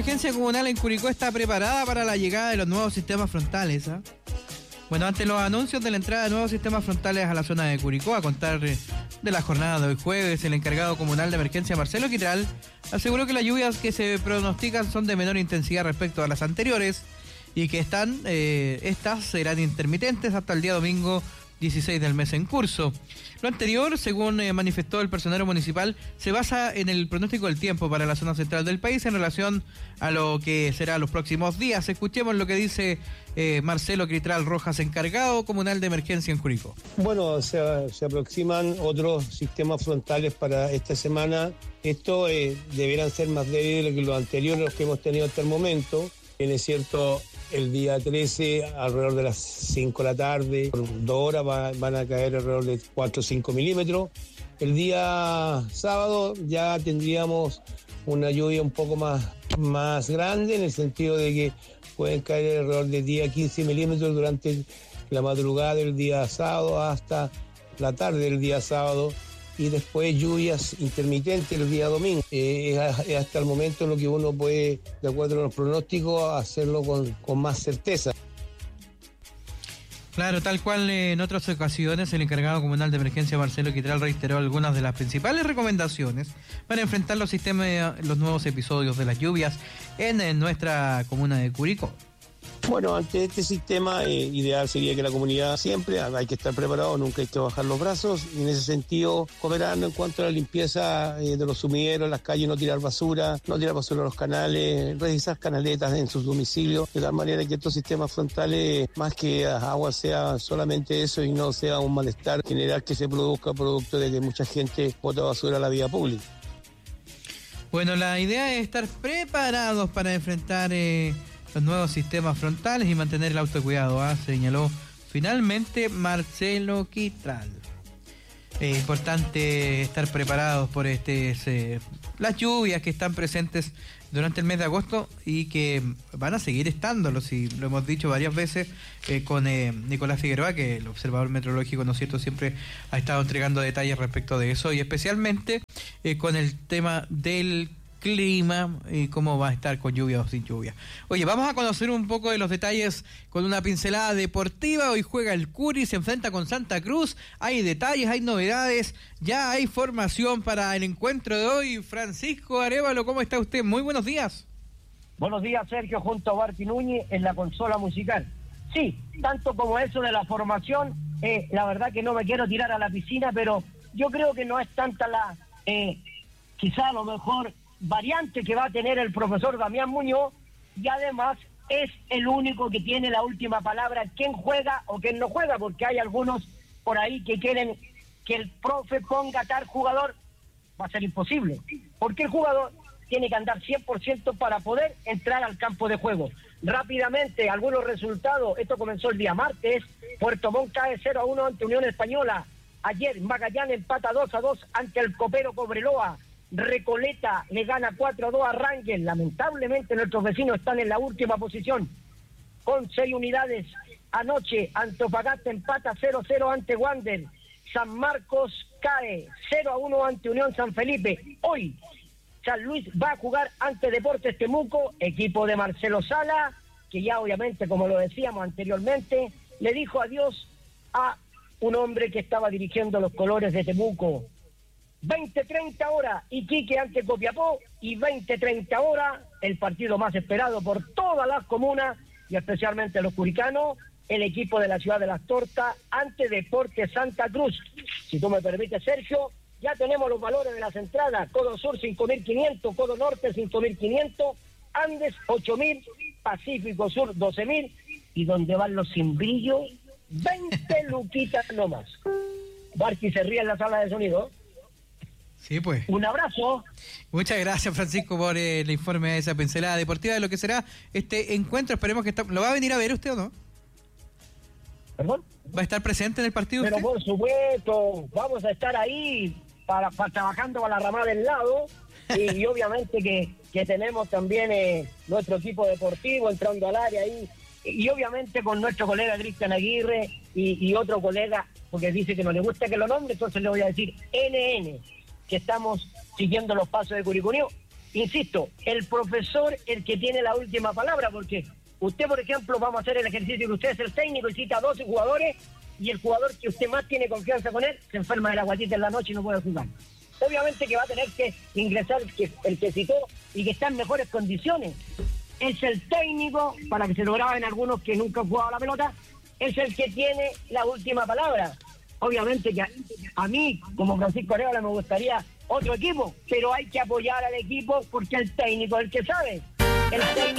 emergencia comunal en Curicó está preparada para la llegada de los nuevos sistemas frontales. Bueno, ante los anuncios de la entrada de nuevos sistemas frontales a la zona de Curicó, a contar de la jornada de hoy jueves, el encargado comunal de emergencia, Marcelo Quitral, aseguró que las lluvias que se pronostican son de menor intensidad respecto a las anteriores y que estas serán intermitentes hasta el día domingo 16 del mes en curso. Lo anterior, según manifestó el personero municipal, se basa en el pronóstico del tiempo para la zona central del país en relación a lo que será los próximos días. Escuchemos lo que dice Marcelo Quitral Rojas, encargado comunal de emergencia en Curicó. Bueno, se aproximan otros sistemas frontales para esta semana. Estos deberán ser más débiles que los anteriores, los que hemos tenido hasta el momento. Bien, es cierto, el día 13, alrededor de las 5 de la tarde, por 2 horas van a caer alrededor de 4 o 5 milímetros. El día sábado ya tendríamos una lluvia un poco más grande, en el sentido de que pueden caer alrededor de 10 a 15 milímetros durante la madrugada del día sábado hasta la tarde del día sábado, y después lluvias intermitentes el día domingo. Es hasta el momento lo que uno puede, de acuerdo a los pronósticos, hacerlo con más certeza. Claro, tal cual en otras ocasiones, el encargado comunal de emergencia Marcelo Quitral reiteró algunas de las principales recomendaciones para enfrentar los nuevos episodios de las lluvias en nuestra comuna de Curicó. Bueno, ante este sistema, ideal sería que la comunidad siempre, hay que estar preparado, nunca hay que bajar los brazos, y en ese sentido, cooperando en cuanto a la limpieza de los sumideros, las calles, no tirar basura a los canales, revisar canaletas en sus domicilios, de tal manera que estos sistemas frontales, más que agua, sea solamente eso y no sea un malestar general que se produzca producto de que mucha gente bota basura a la vía pública. Bueno, la idea es estar preparados para enfrentar los nuevos sistemas frontales y mantener el autocuidado, señaló finalmente Marcelo Quitral. Es importante estar preparados por las lluvias que están presentes durante el mes de agosto y que van a seguir estándolo, si lo hemos dicho varias veces con Nicolás Figueroa, que el observador meteorológico, ¿no es cierto?, siempre ha estado entregando detalles respecto de eso, y especialmente con el tema del clima y cómo va a estar con lluvia o sin lluvia. Oye, vamos a conocer un poco de los detalles con una pincelada deportiva. Hoy juega el Curi, se enfrenta con Santa Cruz. Hay detalles, hay novedades, ya hay formación para el encuentro de hoy. Francisco Arévalo, ¿cómo está usted? Muy buenos días. Buenos días, Sergio, junto a Barty Núñez en la consola musical. Sí, tanto como eso de la formación, la verdad que no me quiero tirar a la piscina, pero yo creo que no es tanta la, quizá a lo mejor, variante que va a tener el profesor Damián Muñoz, y además es el único que tiene la última palabra, quién juega o quién no juega, porque hay algunos por ahí que quieren que el profe ponga tal jugador. Va a ser imposible, porque el jugador tiene que andar 100% para poder entrar al campo de juego. Rápidamente, algunos resultados. Esto comenzó el día martes. Puerto Montt cae 0-1 ante Unión Española. Ayer Magallanes empata 2-2 ante el Copero Cobreloa. Recoleta le gana 4-2 a Rangel. Lamentablemente nuestros vecinos están en la última posición con 6 unidades. Anoche Antofagasta empata 0-0 ante Wander. San Marcos cae 0-1 ante Unión San Felipe. Hoy San Luis va a jugar ante Deportes Temuco, equipo de Marcelo Sala, que ya obviamente, como lo decíamos anteriormente, le dijo adiós a un hombre que estaba dirigiendo los colores de Temuco. 20:30 horas Iquique ante Copiapó, y 20:30 horas el partido más esperado por todas las comunas y especialmente los curicanos, el equipo de la ciudad de Las Tortas ante Deportes Santa Cruz. Si tú me permites, Sergio, ya tenemos los valores de las entradas. Codo Sur 5.500, Codo Norte 5.500, Andes 8.000, Pacífico Sur 12.000, y donde van los sin brillo 20 luquitas nomás. Barty se ríe en la sala de sonido. Sí, pues. Un abrazo. Muchas gracias, Francisco, por el informe de esa pincelada deportiva de lo que será este encuentro. Esperemos que ¿lo va a venir a ver usted o no? ¿Perdón? ¿Va a estar presente en el partido Pero usted? por supuesto, vamos a estar ahí para trabajando con la ramada del lado, y obviamente que tenemos también nuestro equipo deportivo entrando al área ahí, y obviamente con nuestro colega Cristian Aguirre y otro colega, porque dice que no le gusta que lo nombre, entonces le voy a decir NN, que estamos siguiendo los pasos de Curicó Unido. insisto, el profesor el que tiene la última palabra, porque usted, por ejemplo, vamos a hacer el ejercicio que usted es el técnico y cita a 12 jugadores y el jugador que usted más tiene confianza con él se enferma de la guatita en la noche y no puede jugar. Obviamente que va a tener que ingresar el que citó y que está en mejores condiciones. Es el técnico, para que se lo graben algunos que nunca han jugado a la pelota, es el que tiene la última palabra. Obviamente que a mí, como Francisco Arevalo, me gustaría otro equipo, pero hay que apoyar al equipo porque el técnico es el que sabe. El técnico